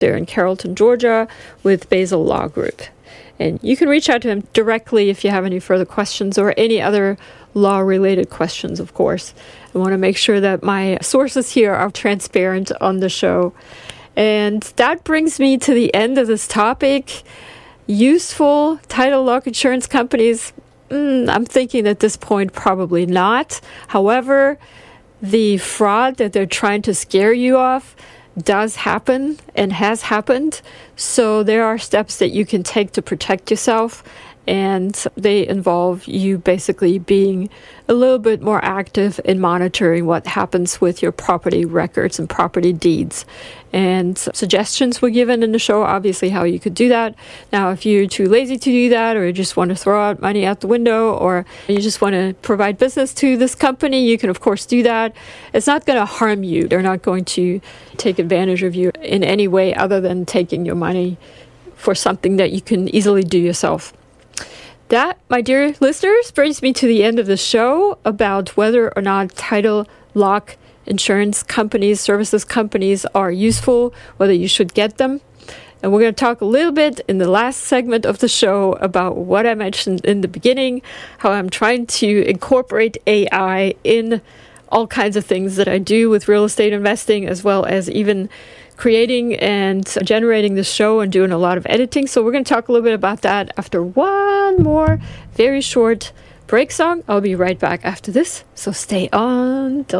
They're in Carrollton, Georgia, with Basil Law Group. And you can reach out to him directly if you have any further questions or any other law-related questions, of course. I want to make sure that my sources here are transparent on the show. And that brings me to the end of this topic. Useful title lock insurance companies, I'm thinking at this point probably not. However, the fraud that they're trying to scare you off does happen and has happened. So there are steps that you can take to protect yourself, and they involve you basically being a little bit more active in monitoring what happens with your property records and property deeds. And suggestions were given in the show, obviously, how you could do that. Now, if you're too lazy to do that, or you just want to throw out money out the window, or you just want to provide business to this company, you can, of course, do that. It's not going to harm you. They're not going to take advantage of you in any way other than taking your money for something that you can easily do yourself. That, my dear listeners, brings me to the end of the show about whether or not title lock insurance companies, services companies are useful, whether you should get them. And we're going to talk a little bit in the last segment of the show about what I mentioned in the beginning, how I'm trying to incorporate AI in all kinds of things that I do with real estate investing, as well as even creating and generating the show and doing a lot of editing. So we're going to talk a little bit about that after one more very short break song. I'll be right back after this, so stay on the